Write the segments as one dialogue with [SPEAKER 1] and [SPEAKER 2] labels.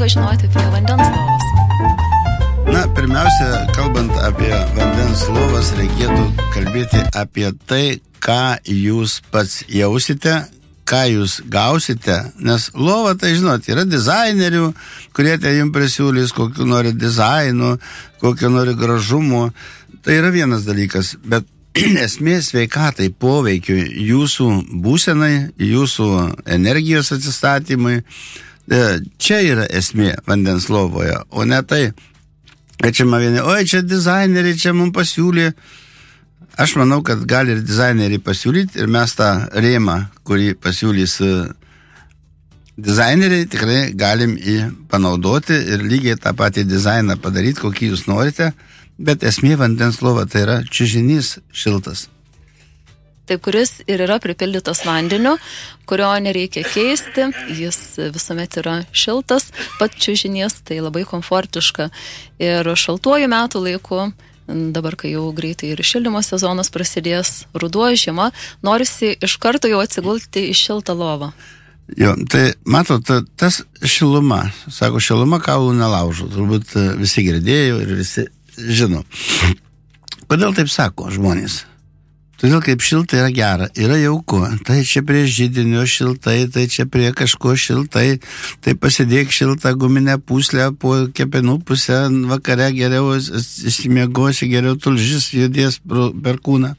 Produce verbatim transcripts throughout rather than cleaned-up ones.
[SPEAKER 1] reikalinga žinoti apie vandens lovas?
[SPEAKER 2] Na, pirmiausia, kalbant apie vandens lovas, reikėtų kalbėti apie tai, ką jūs pats jausite, ką jūs gausite, nes lova, tai žinot, yra dizainerių, kurie tai jums prisiūlys, kokiu nori dizainu, kokiu nori gražumu. Tai yra vienas dalykas, bet esmė sveikatai, poveikiui, jūsų būsenai, jūsų energijos atsistatymui, čia yra esmė vandens lovoje, o ne tai, čia man vieni, oi, čia dizaineriai, čia mums pasiūlė. Aš manau, kad gali ir dizaineriai pasiūlyti ir mes tą rėmą, kurį pasiūlys dizaineriai, tikrai galim jį panaudoti ir lygiai tą patį dizainą padaryti, kokį jūs norite, bet esmė vandens lova tai yra čiužinys šiltas.
[SPEAKER 1] Taip, kuris ir yra pripildytas vandeniu, kurio nereikia keisti, jis visuomet yra šiltas, pat čiužinys, tai labai komfortiška ir šaltuoju metų laiku. Dabar, kai jau greitai ir šildymo sezonas prasidės, ruduo, žiema, norisi iš karto jau atsigulti į šiltą lovą.
[SPEAKER 2] Jo, tai matot, tas šiluma, sako, šiluma kaulų nelaužo, turbūt visi girdėjo ir visi žino. Kodėl taip sako žmonės? Todėl kaip šiltai yra gera, yra jauku, tai čia prie židinio šiltai, tai čia prie kažko šiltai, tai pasidėk šiltą guminę puslę po kepenų pusę, vakare geriau įsimiegosi, geriau tulžis judės per kūną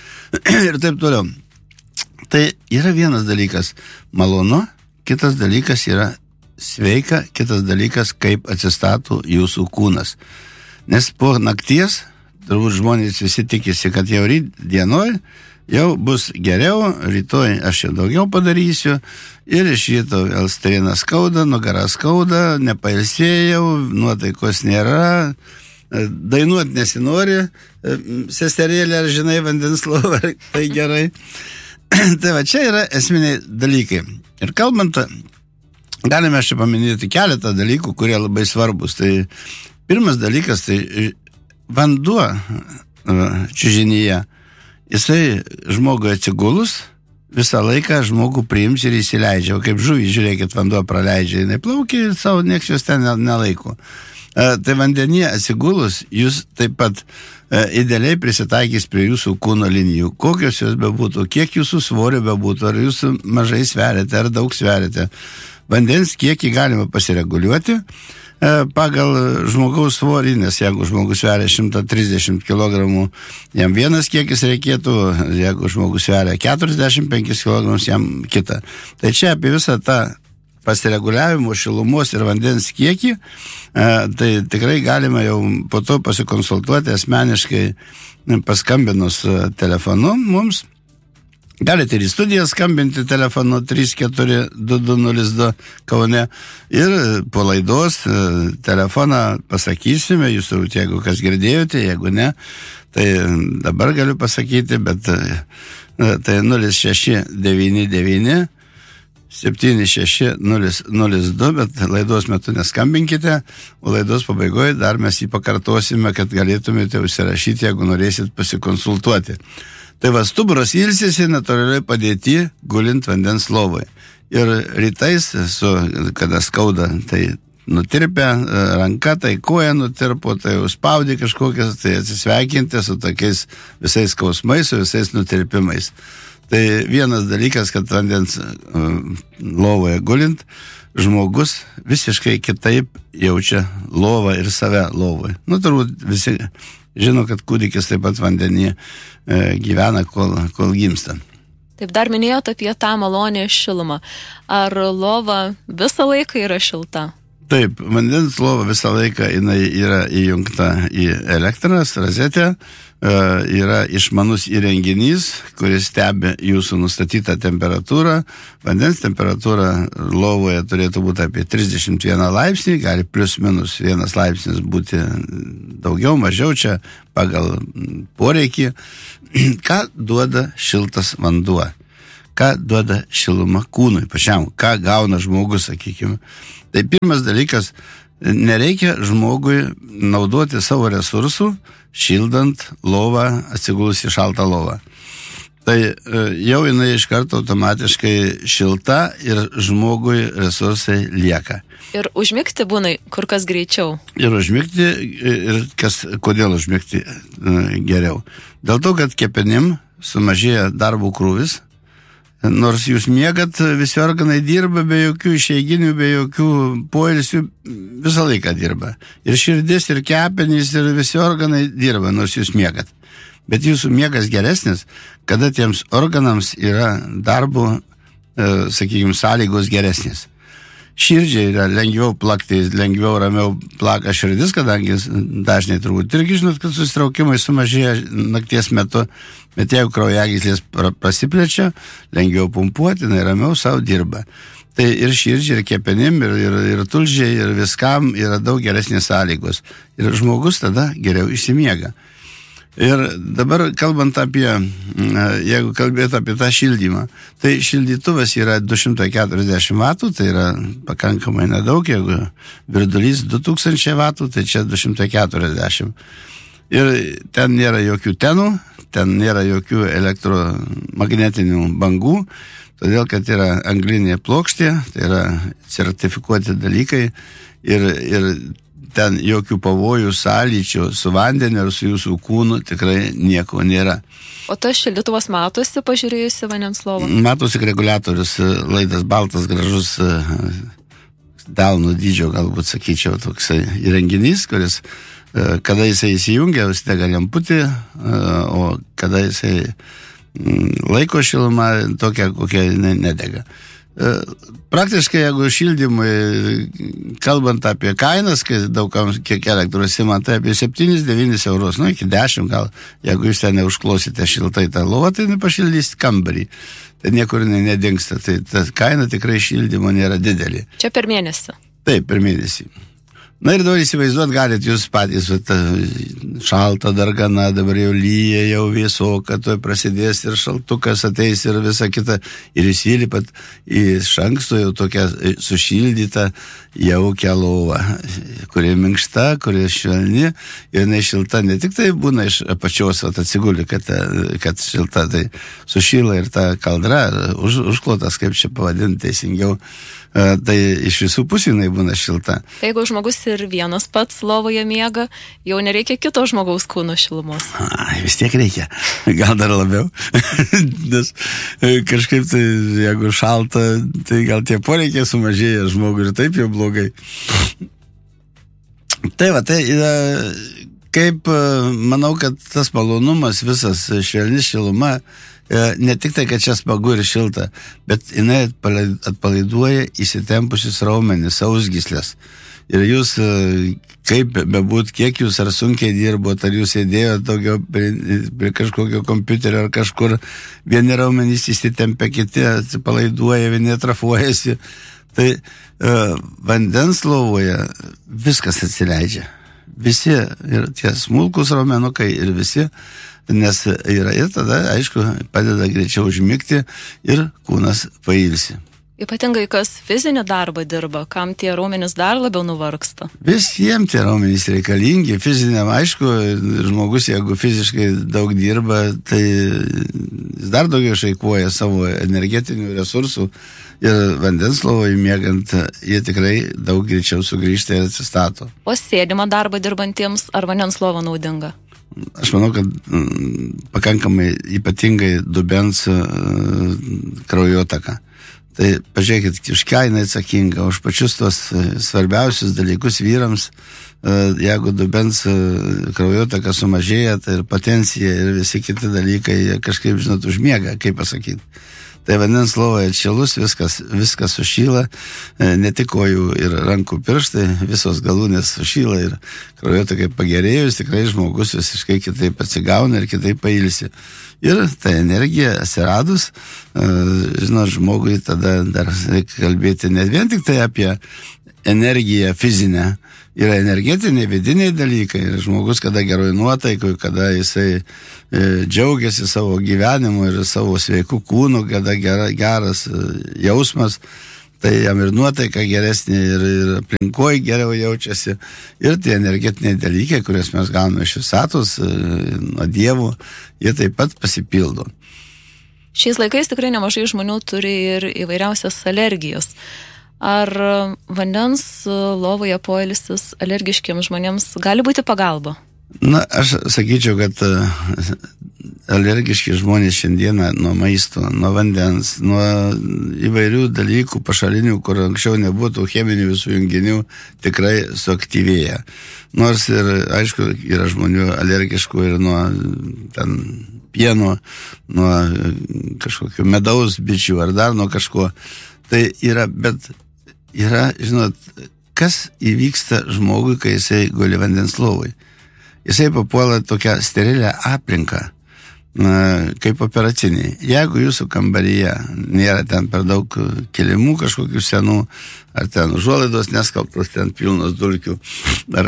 [SPEAKER 2] ir taip toliau. Tai yra vienas dalykas malonu, kitas dalykas yra sveika, kitas dalykas kaip atsistato jūsų kūnas. Nes po nakties turbūt žmonės visi tikisi, kad jau ryt dienoj jau bus geriau, rytoj aš jau daugiau padarysiu ir iš ryto vėl strėna skauda, nugara skauda, nepailsėjau, nuotaikos nėra, dainuot nesinori, sesterėlė, ar žinai, vandens lova, tai gerai. Tai va, čia yra esminiai dalykai. Ir kalbant, galime čia paminėti keletą dalykų, kurie labai svarbus. Tai pirmas dalykas, tai vanduo čiužinyje, jisai žmogui atsigulus, visą laiką žmogų priims ir įsileidžia. O kaip žuvį, žiūrėkit, vanduo praleidžia, jinai plaukia ir savo nieks jos ten nelaiko. Tai vandenyje atsigulus, jūs taip pat idealiai prisitaikys prie jūsų kūno linijų. Kokios jos bebūtų, kiek jūsų svorio bebūtų, ar jūs mažai sveriate, ar daug sveriate. Vandens kiekį galima pasireguliuoti pagal žmogaus svorį, nes jeigu žmogus sveria šimtas trisdešimt kilogramų, jam vienas kiekis reikėtų, jeigu žmogus sveria keturiasdešimt penkis kilogramus, jam kitą. Tai čia apie visą tą pasireguliavimo, šilumos ir vandens kiekį, tai tikrai galima jau po to pasikonsultuoti asmeniškai paskambinus telefonu mums. Galite ir į studiją skambinti telefonu trys keturi du du nulis du Kaune ir po laidos telefoną pasakysime, jūs turbūt, jeigu kas girdėjote, jeigu ne, tai dabar galiu pasakyti, bet tai nulis šeši devyni devyni septyni šeši nulis nulis du, bet laidos metu neskambinkite, o laidos pabaigoje dar mes jį pakartosime, kad galėtumėte užsirašyti, jeigu norėsit pasikonsultuoti. Tai va, stuburas ilsisi natūraliai padėti gulint vandens lovoje. Ir rytais, su, kada skauda, tai nutirpia ranka, tai koja nutirpo, tai užspaudė kažkokias, tai atsisveikinti su tokiais visais skausmais, su visais nutirpimais. Tai vienas dalykas, kad vandens lovoje gulint, žmogus visiškai kitaip jaučia lovą ir save lovoje. Nu, turbūt visi žino, kad kūdikis taip pat vandenyje e, gyvena, kol, kol gimsta.
[SPEAKER 1] Taip, dar minėjot apie tą malonę šilumą. Ar lova visą laiką yra šilta?
[SPEAKER 2] Taip, vandens lova visą laiką jinai yra įjungta į elektros rozetę, e, yra išmanus įrenginys, kuris stebi jūsų nustatytą temperatūrą. Vandens temperatūra lovoje turėtų būti apie trisdešimt vieną laipsnį, gali plius minus vienas laipsnis būti daugiau, mažiau, čia pagal poreikį. Ką duoda šiltas vanduo? Ką duoda šiluma kūnui pačiam? Ką gauna žmogus, sakykime? Tai pirmas dalykas, nereikia žmogui naudoti savo resursų, šildant lovą, atsigulus į šaltą lovą. tai jau jinai iš karto automatiškai šilta ir žmogui resursai lieka.
[SPEAKER 1] Ir užmigti būna kur kas greičiau.
[SPEAKER 2] Ir užmigti, ir kas, kodėl užmigti geriau? Dėl to, kad kepenim sumažėja darbo krūvis, nors jūs miegat, visi organai dirba be jokių išeiginių, be jokių poilsių, visą laiką dirba. Ir širdis, ir kepenys, ir visi organai dirba, nors jūs miegat. Bet jūsų miegas geresnis, kada tiems organams yra darbo, e, sakykime, sąlygos geresnis. Širdžiai yra lengviau plakti, lengviau ramiau plaka širdis, kadangi dažnai turbūt irgi žinot, kad susitraukimai sumažėja nakties metu, bet jeigu kraujagyslės prasiplečia, lengviau pumpuoti, jinai ramiau savo dirba. Tai ir širdžiai, ir kepenim, ir, ir, ir tulžiai, ir viskam yra daug geresnės sąlygos. Ir žmogus tada geriau išsimiega. Ir dabar kalbant apie, jeigu kalbėt apie tą šildymą, tai šildytuvas yra du šimtai keturiasdešimt vatų, tai yra pakankamai nedaug, jeigu virdulys du tūkstančiai vatų, tai čia du šimtai keturiasdešimt. Ir ten nėra jokių tenų, ten nėra jokių elektromagnetinių bangų, todėl kad yra anglinė plokštė, tai yra sertifikuoti dalykai ir, ir ten jokių pavojų, sąlyčių su vandeniu ar su jūsų kūnu tikrai nieko nėra.
[SPEAKER 1] O tas šildytuvas matosi, pažiūrėjusi vandens lovą?
[SPEAKER 2] Matosi reguliatorius, laidas baltas, gražus, delnų dydžio, galbūt sakyčiau, toksai įrenginys, kuris, kada jisai įsijungia, užsidega lemputį, o kada jisai laiko šilumą, tokia, kokia nedega. Praktiškai, jeigu šildymui, kalbant apie kainas, kai daugam kiek elektros ima, tai apie septyni devyni eurus, nu iki dešimt gal, jeigu jūs ten neužklosite šiltai tą lovą, tai nepašildysite kambarį. Tai niekur nedingsta, tai ta kaina tikrai šildymo nėra didelė.
[SPEAKER 1] Čia per mėnesį?
[SPEAKER 2] Taip, per mėnesį. Na ir dabar įsivaizduot galit jūs patys, vat, šalta dar gana, dabar jau lyja, jau vėsoka, tuoj prasidės ir šaltukas ateis ir visa kita. Ir jūs įlipat iš anksto jau tokia sušildyta jaukia lova, kuri minkšta, kuri švelni ir jinai šilta. Ne tik tai būna iš apačios vat, atsiguli, kad, kad šilta, tai sušyla ir ta kaldra, už, užklotas, kaip čia pavadinti teisingiau. Tai iš visų pusių jinai būna šilta.
[SPEAKER 1] Jeigu žmogus ir vienas pats lovoje miega, jau nereikia kito žmogaus kūno šilumos.
[SPEAKER 2] Ai, vis tiek reikia. Gal dar labiau. Nes kažkaip tai, jeigu šalta, tai gal tie poreikiai sumažėja žmogui ir taip jau blogai. Tai va, tai yra, kaip manau, kad tas malonumas, visas švelni šiluma, ne tik tai, kad čia smagu ir šilta, bet jinai atpalaiduoja įsitempusius raumenis, sausgyslės. Ir jūs, kaip bebūt, kiek jūs ar sunkiai dirbot, ar jūs sėdėjote daugiau prie, prie kažkokio kompiuterio ar kažkur, vieni raumenys įsitempia, kiti atsipalaiduoja, vieni atrafuojasi. Tai uh, vandens lovoje viskas atsileidžia. Visi, ir tie smulkus raumenukai, ir visi, nes yra ir tada, aišku, padeda greičiau užmigti ir kūnas pailsi.
[SPEAKER 1] Ypatingai, kas fizinį darbą dirba, kam tie raumenys dar labiau nuvargsta?
[SPEAKER 2] Visiems tie raumenys reikalingi, fiziniam, aišku, žmogus, jeigu fiziškai daug dirba, tai jis dar daugiau išeikvoja savo energetinių resursų ir vandens lovoje miegant, jie tikrai daug greičiau sugrįžta ir atsistato.
[SPEAKER 1] O sėdimą darbą dirbantiems ar vandens lova naudinga?
[SPEAKER 2] Aš manau, kad mm, pakankamai ypatingai dubens uh, kraujotaka. Tai pažiūrėkit, už ką jinai atsakinga, už pačius tos svarbiausius dalykus vyrams, uh, jeigu dubens uh, kraujotaka sumažėja, tai ir potencija ir visi kiti dalykai kažkaip, žinot, užmiega, kaip pasakyti. Tai vandens lovoje atšilus, viskas, viskas sušyla, ne tik kojų ir rankų pirštai, visos galūnės sušyla ir kraujotakai pagerėjus, tikrai žmogus visiškai kitaip atsigauna ir kitaip pailsi. Ir ta energija atsiradus, žinot, žmogui tada dar reikia kalbėti ne vien tik tai apie energiją fizinę, yra energetiniai, vidiniai dalykai. Ir žmogus, kada geroj nuotaikoj, kada jisai e, džiaugiasi savo gyvenimu ir savo sveiku kūnu, kada gera, geras e, jausmas, tai jam ir nuotaika geresnė, ir, ir aplinkoje geriau jaučiasi. Ir tie energetiniai dalykai, kurias mes gauname iš visatos, e, nuo Dievo, jie taip pat pasipildo.
[SPEAKER 1] Šiais laikais tikrai nemažai žmonių turi ir įvairiausias alergijos. Ar vandens lovoje poilsis alergiškiams žmonėms gali būti pagalba?
[SPEAKER 2] Na, aš sakyčiau, kad alergiški žmonės šiandieną nuo maisto, nuo vandens, nuo įvairių dalykų pašalinių, kur anksčiau nebūtų cheminių visų junginių, tikrai suaktyvėja. Nors ir, aišku, yra žmonių alergiškų ir nuo ten pieno, nuo kažkokių medaus bičių ar dar nuo kažko. Tai yra, bet yra, žinot, kas įvyksta žmogui, kai jisai guli vandens lovai. Jisai papuola tokią sterilę aplinką, kaip operaciniai. Jeigu jūsų kambaryje nėra ten per daug kilimų kažkokių senų, ar ten užuolaidos neskalbtos, ten pilnos dulkių, ar...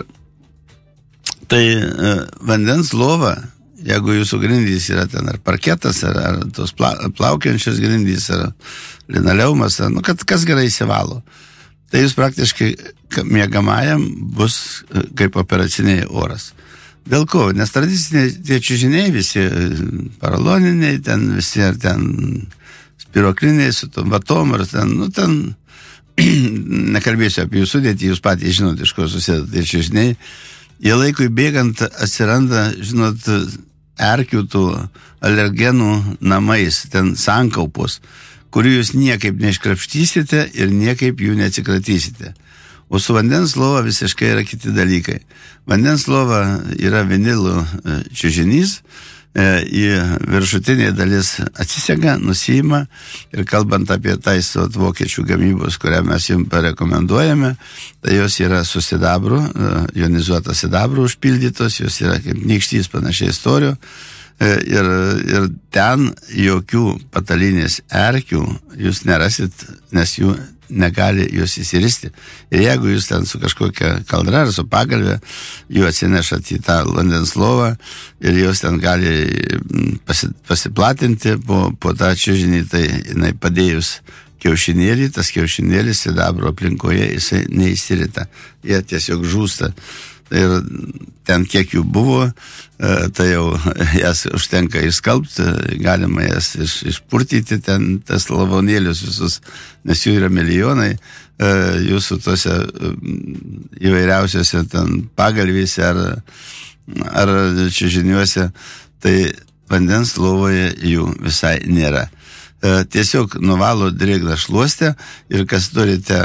[SPEAKER 2] tai vandens lova, jeigu jūsų grindys yra ten ar parketas, ar, ar tos pla, plaukiančios grindys, ar linoleumas, ar, nu, kad, kas gerai įsivalo, tai jūs praktiškai miegamajam bus kaip operaciniai oras. Dėl ko? Nes tradiciniai tie čiužiniai visi paraloniniai, ten visi ar ten spirokliniai su tom vatom, ar ten, nu ten, nekalbėsiu apie jų sudėtį, jūs patys žinot, iš ko susideda tie čiužiniai. Jie laikui bėgant atsiranda, žinot, erkių tų alergenų namais, ten sankaupos, kurių jūs niekaip neiškrapštysite ir niekaip jų neatsikratysite. O su vandens lova visiškai yra kiti dalykai. Vandens lova yra vinilų čiužinys, į viršutinė dalis atsisega, nusima ir kalbant apie taisot vokiečių gamybos, kurią mes jums parekomenduojame, tai jos yra su sidabru, jonizuota sidabru užpildytos, jos yra kaip nykštys panašiai storio ir, ir ten jokių patalinės erkių jūs nerasit, nes jų negali jūs įsiristi. Ir jeigu jūs ten su kažkokia kaldra ar su pagalvė, jų atsinešat į tą vandens lovą ir jūs ten gali pasi, pasiplatinti po, po tą čiužinį, tai jinai padėjus kiaušinėlį, tas kiaušinėlis sidabro aplinkoje, jisai neįsirita. Jie tiesiog žūsta. Ir ten kiek jų buvo, tai jau jas užtenka išskalbti, galima jas iš, išpurtyti ten tas lavonėlius visus, nes jų yra milijonai, jūsų tose įvairiausiose ten pagalvėse ar, ar čiužiniuose, tai vandens lovoje jų visai nėra. Tiesiog nuvalo drėgną šluostę ir kas turite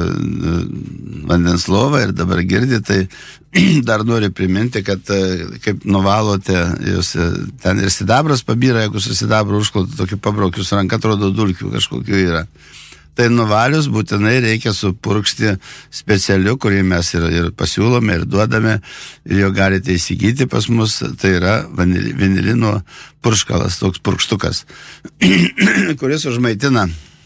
[SPEAKER 2] vandens lovą ir dabar girdi, tai dar noriu priminti, kad kaip nuvalote, jūs ten ir sidabras pabyra, jeigu su sidabru užkloti tokį pabraukius ranką, atrodo dulkių kažkokių yra. Tai nuvalius būtinai reikia supurkšti specialiu, kurį mes ir, ir pasiūlome ir duodame, ir jo galite įsigyti pas mus, tai yra vanil, vinilino purškalas, toks purkštukas, kuris užmaitina,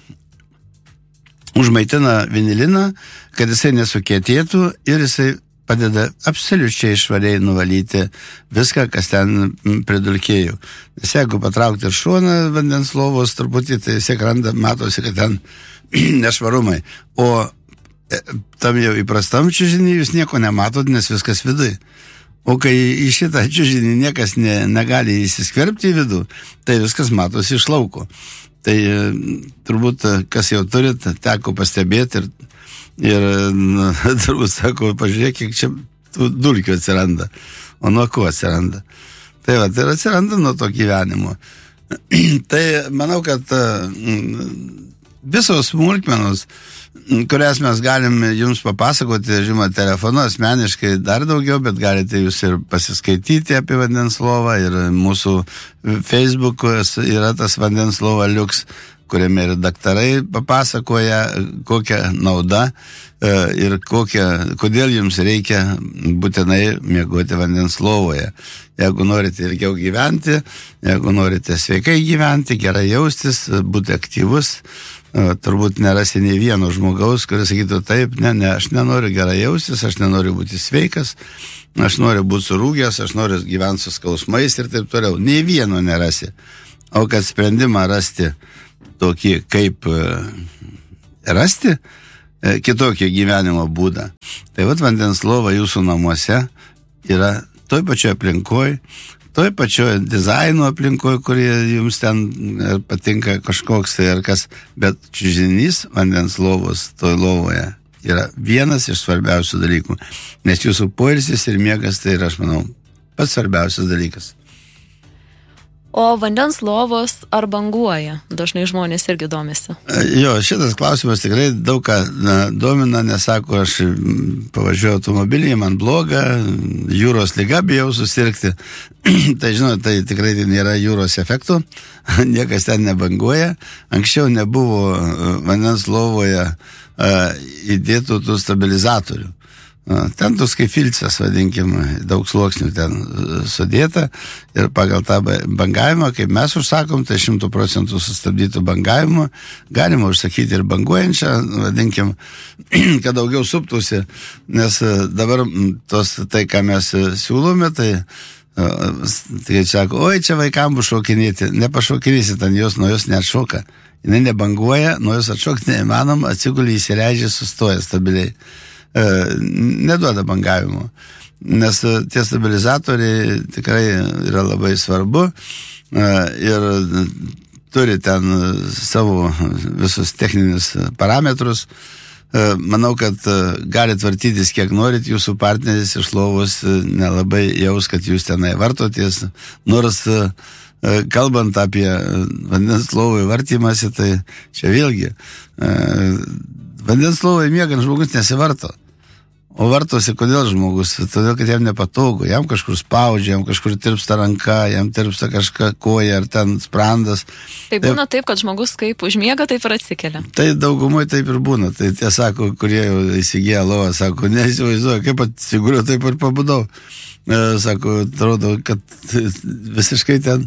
[SPEAKER 2] užmaitina viniliną, kad jisai nesukietėtų ir jisai padeda absoliučiai švariai nuvalyti viską, kas ten pridulkėjo. Nes jeigu patraukti ir šoną vandens lovos truputį, tai vis tiek randa, matosi, kad ten nešvarumai. O tam jau įprastam čiužinį jūs nieko nematot, nes viskas vidui. O kai į šitą čiužinį niekas ne, negali įsiskverbti į vidų, tai viskas matosi iš lauko. Tai turbūt, kas jau turit, teko pastebėti ir Ir, nu, turbūt sako, pažiūrėk, kiek čia tų dulkių atsiranda. O nuo ko atsiranda? Tai va, tai atsiranda nuo to gyvenimo. Tai manau, kad visos smulkmenos, kurias mes galim jums papasakoti, žinoma, telefonu asmeniškai dar daugiau, bet galite jūs ir pasiskaityti apie vandens lovą ir mūsų Facebookas yra tas vandens lova liuks, kuriame ir daktarai papasakoja, kokia nauda ir kokia, kodėl jums reikia būtinai miegoti vandens lovoje. Jeigu norite ilgiau gyventi, jeigu norite sveikai gyventi, gerai jaustis, būti aktyvus, turbūt nerasi nei vieno žmogaus, kuris sakytų taip, ne, ne, aš nenoriu gerai jaustis, aš nenoriu būti sveikas, aš noriu būti surūgęs, aš noriu gyventi su skausmais ir taip toliau. Nei vieno nerasi. O kad sprendimą rasti tokį, kaip rasti kitokį gyvenimo būdą. Tai vat vandens lova jūsų namuose yra toj pačioj aplinkoj, toj pačioje dizaino aplinkoje, kurie jums ten patinka kažkoks tai ar kas, bet čiužinys vandens lovos toj lovoje yra vienas iš svarbiausių dalykų, nes jūsų poilsis ir miegas tai yra, aš manau, pats svarbiausias dalykas.
[SPEAKER 1] O vandens lovos ar banguoja? Dažnai žmonės irgi domisi.
[SPEAKER 2] Jo, šitas klausimas tikrai daug ką na, domina, nes sako, aš pavažiuoju automobilį, man bloga, jūros liga bijau susirgti. Tai žinot, tai tikrai nėra jūros efektų, niekas ten nebanguoja. Anksčiau nebuvo vandens lovoje a, įdėtų tų stabilizatorių. Ten tos kaip filcas, vadinkim, daug sluoksnių ten sudėta ir pagal tą bangavimą, kaip mes užsakom, tai šimtų procentų sustabdytų bangavimą, galima užsakyti ir banguojančią, vadinkim, kad daugiau suptųsi, nes dabar tos, tai, ką mes siūlome, tai tai sako, oi, čia vaikam bus šokinėti, nepašokinėsi, ten jos nuo jos neatšoka, jinai nebanguoja, nuo jos atšokti neįmanom, atsigulį įsileidžia, sustoja stabiliai. Neduoda bangavimo, nes tie stabilizatoriai tikrai yra labai svarbu ir turi ten savo visus techninius parametrus. Manau, kad galit vartytis kiek norit, jūsų partneris iš lovos nelabai jaus, kad jūs tenai vartoties, nors kalbant apie vandens lovoj vartymasi, tai čia vėlgi vandens lovoj miegant žmogus nesivarto. O vartosi, kodėl žmogus? Todėl, kad jam nepatogu, jam kažkur spaudžia, jam kažkur tirpsta ranka, jam tirpsta kažką koja ar ten sprandas.
[SPEAKER 1] Tai būna taip, kad žmogus kaip užmiega, taip ir atsikelia.
[SPEAKER 2] Tai daugumoje taip ir būna. Tai tie sako, kurie jau įsigiję lovą, sako, neįsivaizduoju, kaip atsiguriu, taip ir pabudau. Sako, atrodo, kad visiškai ten,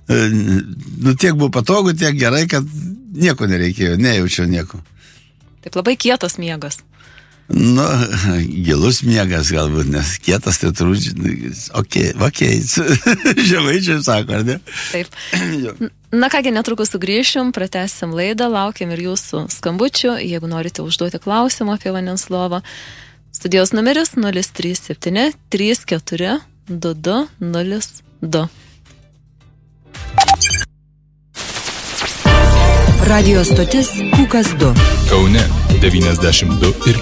[SPEAKER 2] nu tiek buvo patogu, tiek gerai, kad nieko nereikėjo, nejaučiau nieko.
[SPEAKER 1] Taip labai kietas miegas.
[SPEAKER 2] Nu, gilus miegas galbūt, nes kietas tai turbūt, okei, okei, žemaičiai sako, ar ne?
[SPEAKER 1] Taip. Na kągi, netrukus sugrįšim, pratęsim laidą, laukiam ir jūsų skambučių, jeigu norite užduoti klausimą apie vandens lovą. Studijos numeris nulis trys septyni trys keturi du du nulis du.
[SPEAKER 3] Radio stotis Pūkas du.
[SPEAKER 4] Kaune devyniasdešimt du ir